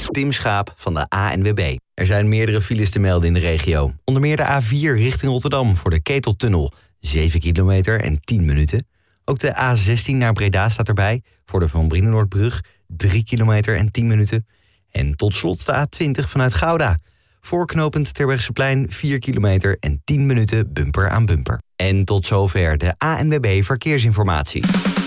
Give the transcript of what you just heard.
Tim Schaap van de ANWB. Er zijn meerdere files te melden in de regio. Onder meer de A4 richting Rotterdam voor de Keteltunnel. 7 kilometer en 10 minuten. Ook de A16 naar Breda staat erbij. Voor de Van Brienenoordbrug 3 kilometer en 10 minuten. En tot slot de A20 vanuit Gouda. Voorknopend Terbrechtseplein 4 kilometer en 10 minuten bumper aan bumper. En tot zover de ANWB Verkeersinformatie.